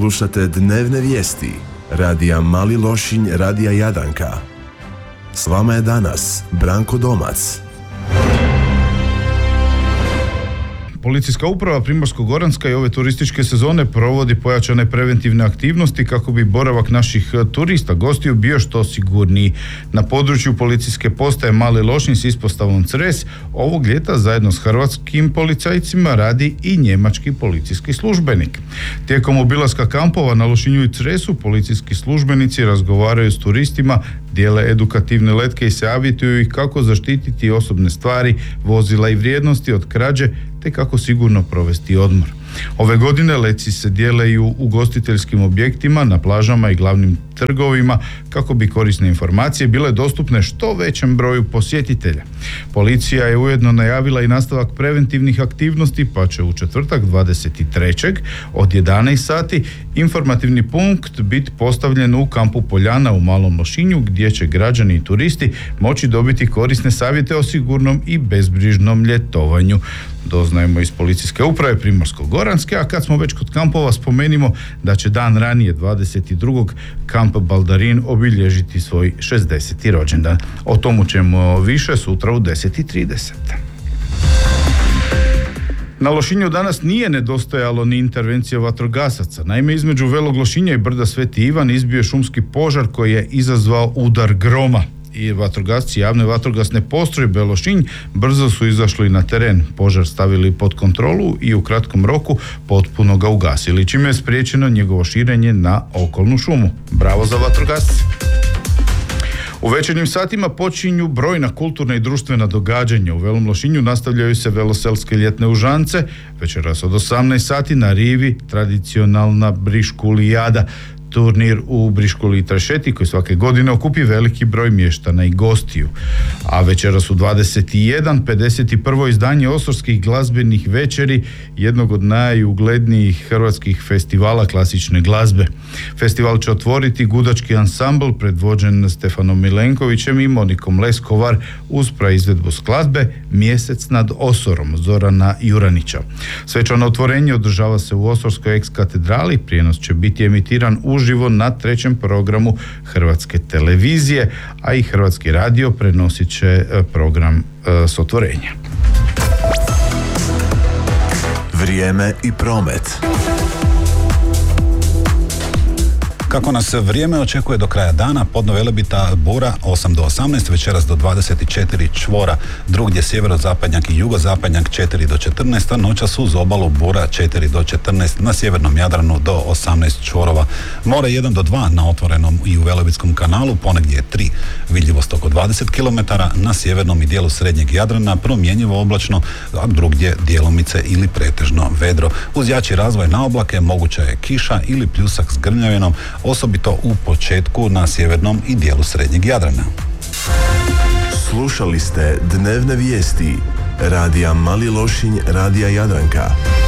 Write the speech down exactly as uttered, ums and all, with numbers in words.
Slušate dnevne vijesti radija Mali Lošinj, radija Jadranka. S vama je danas Branko Domac. Policijska uprava Primorsko-goranska i ove turističke sezone provodi pojačane preventivne aktivnosti kako bi boravak naših turista, gostiju bio što sigurniji. Na području policijske postaje Mali Lošinj s ispostavom Cres ovog ljeta zajedno s hrvatskim policajcima radi i njemački policijski službenik. Tijekom obilaska kampova na Lošinju i Cresu policijski službenici razgovaraju s turistima, dijele edukativne letke i savjetuju ih kako zaštititi osobne stvari, vozila i vrijednosti od krađe te kako sigurno provesti odmor. Ove godine letci se dijele i u ugostiteljskim objektima, na plažama i glavnim trgovima kako bi korisne informacije bile dostupne što većem broju posjetitelja. Policija je ujedno najavila i nastavak preventivnih aktivnosti, pa će u četvrtak dvadeset trećeg od jedanaest sati informativni punkt biti postavljen u kampu Poljana u Malom Lošinju, gdje će građani i turisti moći dobiti korisne savjete o sigurnom i bezbrižnom ljetovanju. Doznajemo iz policijske uprave Primorsko-goranske, a kad smo već kod kampova spomenimo da će dan ranije dvadeset drugog kamp Baldarin obilježiti svoj šezdeseti rođendan. O tomu ćemo više sutra u deset i trideset. Na Lošinju danas nije nedostajalo ni intervencija vatrogasaca. Naime, između Velog Lošinja i brda Sveti Ivan izbio je šumski požar koji je izazvao udar groma. I vatrogasci javne vatrogasne postrojbe Lošinj brzo su izašli na teren, požar stavili pod kontrolu i u kratkom roku potpuno ga ugasili, čime je spriječeno njegovo širenje na okolnu šumu. Bravo za vatrogasce! U večernjim satima počinju brojna kulturna i društvena događanja. U Velom Lošinju nastavljaju se veloselske ljetne užance, večeras od osamnaest sati na rivi tradicionalna briškulijada. Turnir u Briškuli i Trašeti koji svake godine okupi veliki broj mještana i gostiju. A večeras u dvadeset jedan pedeset prvo izdanje Osorskih glazbenih večeri, jednog od najuglednijih hrvatskih festivala klasične glazbe. Festival će otvoriti gudački ansambl predvođen Stefanom Milenkovićem i Monikom Leskovar uz praizvedbu skladbe Mjesec nad Osorom Zorana Juranića. Svečano otvorenje održava se u Osorskoj eks-katedrali, prijenos će biti emitiran uživo na trećem programu Hrvatske televizije, a i Hrvatski radio prenosit će program e, s otvorenja. Vrijeme i promet. Kako nas vrijeme očekuje do kraja dana, podno Velebita bura osam do osamnaest, večeras do dvadeset četiri čvora, drugdje sjeverozapadnjak i jugozapadnjak četiri do četrnaest, a noćas uz obalu bura četiri do četrnaest, na sjevernom Jadranu do osamnaest čvorova. More jedan do dva na otvorenom i u Velebitskom kanalu, ponegdje tri. Vidljivost oko dvadeset kilometara, na sjevernom i dijelu srednjeg Jadrana promjenjivo oblačno, a drugdje djelomice ili pretežno vedro. Uz jači razvoj na oblake moguća je kiša ili pljusak s grmljavinom, osobito u početku na sjevernom i dijelu srednjeg Jadrana. Slušali ste dnevne vijesti radija Mali Lošinj, radija Jadranka.